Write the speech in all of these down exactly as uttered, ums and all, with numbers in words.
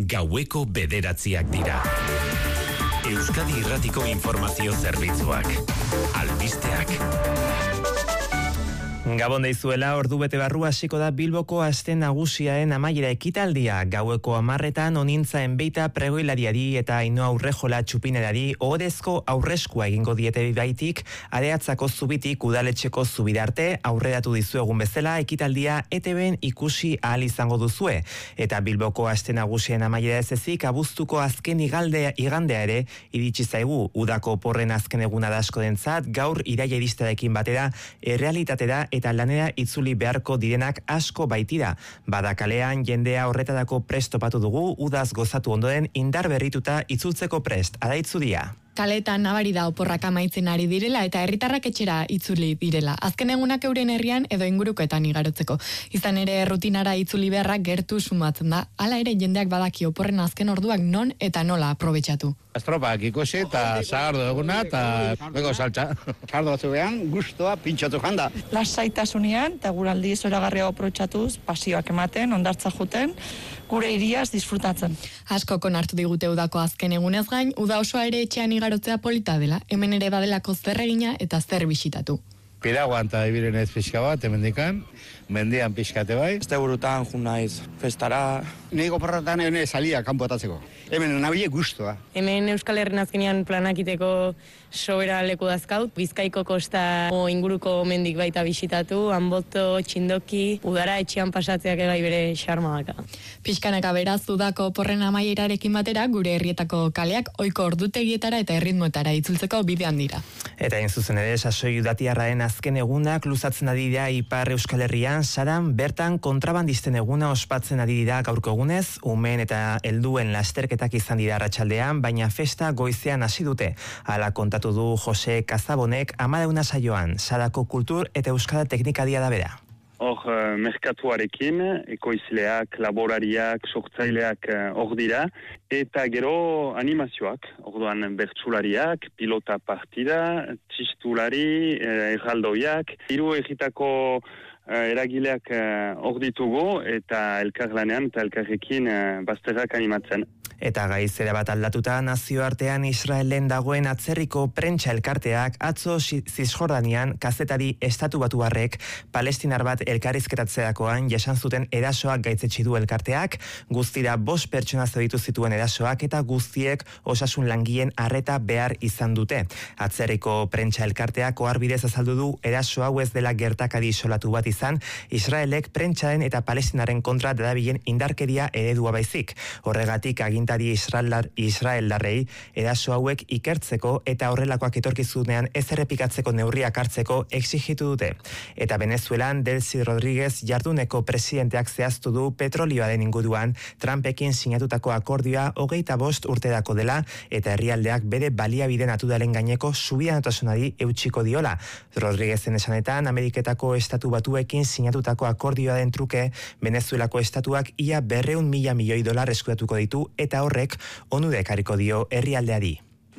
Gaueko bederatziak dira. Euskadi Irratiko Informazio Zerbitzuak. Albisteak. Gabon deizuela, ordu bete barru hasiko da Bilboko aste nagusiaren amaiera ekitaldia. Gaueko hamarretan onintza enbeita pregoilariari eta Ainhoa Urrejola txupinerari ohorezko aurreskua egingo diete baitik, Areatzako zubitik udaletxeko zubidarte aurreratu dizuegun bezala ekitaldia E T Bn ikusi ahal izango duzue. Eta Bilboko aste nagusien amaiera ez ezik abuztuko azken igaldea, igandea ere iritsi zaigu. Udako porren azken eguna da askorentzat, gaur iraila iristearekin batera errealitatera eta lanera itzuli beharko direnak asko baitira. Badakalean jendea horretarako prest topatu dugu, udaz gozatu ondoren indar berrituta itzultzeko prest. Adaitzudia. Kaletan nabari da oporrak amaitzen ari direla eta herritarrak etxera itzuli direla. Azken egunak euren herrian edo ingurukoetan igarotzeko. Izan ere rutinara itzuli beharrak gertu sumatzen da. Hala ere jendeak badaki oporren azken orduak non eta nola aprobetxatu. Astropak ikusi eta zagardo eguna eta beko saltza. Zagardo batzuean gustoa pintxatu janda. Lasaitasunean eta guraldi zoragarria aprobetxatuz, pasioak ematen, ondartza juten, gure iriaz disfrutatzen. Asko konartu digute udako azken egunez gain, uda osoa ere etxean igarotzea polita dela, hemen ere badelako zer egina eta zer bisitatu. Piraguan eta ibiren ez pixka bat, hemendikan, mendian pixkate bai. Este burutan jun naiz, festara. Nahiko porrotan ene salia kanpo atatzeko. Hemen nabile gustoa. Hemen Euskal Herrin azkenean planakiteko sobera leku dazkaut. Bizkaiko kosta o inguruko mendik baita bisitatu, Anboto, Txindoki, udara etxean pasatzeak egai bere xarma daka. Pixkanaka beraz, udako porren amaierarekin batera, gure herrietako kaleak ohiko ordutegietara eta erritmoetara itzultzeko bidean dira. Eta hain zuzen ere, sasoi udatiarraen azken egunak luzatzen ari dira Ipar Euskal Herrian, Saran bertan kontrabandisten eguna ospatzen ari dira gaurko egunez, umeen eta helduen lasterketak izan dira arratsaldean, baina festa goizean hasi dute. Hala kontatu du Jose Kazabonek amadeuna saioan, Sarako kultur eta euskara teknikadia da bera. Hor, uh, merkatuarekin, ekoizleak, laborariak, sortzaileak hor uh, dira, eta gero animazioak, orduan bertsulariak, pilota partida, txistulari, uh, erraldoiak, hiru egitako uh, eragileak hor uh, ditugu, eta elkarlanean eta elkarrekin uh, bazterrak animatzen. Eta gaizera bat aldatuta, nazioartean Israelen dagoen atzerriko prentsa elkarteak atzo Zisjordanian kazetari estatu batuarrek palestinar bat elkarrizketatzerakoan jasan zuten erasoak gaitzetsi du elkarteak, guztira bost pertsona zauritu zituen erasoak eta guztiek osasun langileen arreta behar izan dute. Atzerriko prentsa elkarteak oharbidez azaldu du eraso hau ez dela gertakari isolatu bat izan, Israelek prentsaren eta palestinaren kontra darabilen indarkeria eredua baizik. Horregatik aginta Israeldar, Israeldarrei eraso hauek ikertzeko eta horrelakoak etorkizunean ez errepikatzeko neurriak hartzeko exigitu dute. Eta Venezuelan Delcy Rodríguez jarduneko presidenteak zehaztu du petrolioaren inguruan Trumpekin sinatutako akordioa hogeita bost urterako dela eta herrialdeak bere baliabide naturalen gaineko subiranotasunari eutsiko diola. Rodríguezen esanetan Ameriketako estatu batuekin sinatutako akordioaren truke Venezuelako estatuak ia berreun mila milioi dolar eskuratuko ditu eta horrek onura ekarriko dio herrialdeari.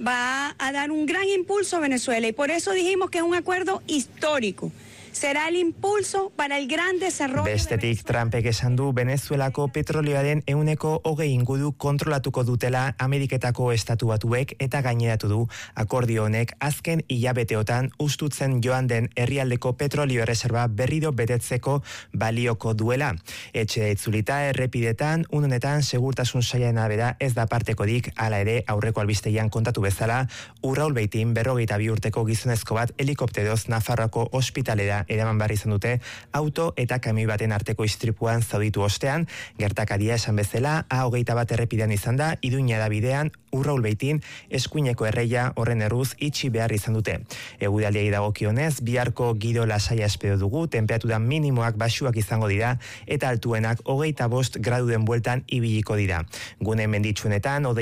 Va a dar un gran impulso a Venezuela y por eso dijimos que es un acuerdo histórico. Será el impulso para el gran desarrollo. Bestetik de Trumpek esan du Venezuelako petrolioaren ehuneko hogei inguru kontrolatuko dutela Ameriketako estatu batuek eta gaineratu du akordio honek azken hilabeteotan ustutzen joan den herrialdeko petrolio erreserba berriro betetzeko balioko duela. Etxe itzulita errepidetan unenetan segurtasun sailaren arabera ez da partekorik, hala ere aurreko albistegian kontatu bezala Urraul Beitin berrogeita bi urteko gizonezko bat helikopteroz Nafarroako ospitalera eraman behar izan dute auto eta kamioi baten arteko istripuan zauditu ostean, gertakaria esan bezala, A hogeita bat errepidean izan da, Iruña da bidean, Urraul Beitin, eskuineko erreia horren erruz itxi behar izan dute. Eguraldiei dagokionez, biharko giro lasaia espero dugu, temperatura minimoak basuak izango dira, eta altuenak hogeita bost graduen bueltan ibiliko dira. Gune menditsuenetan,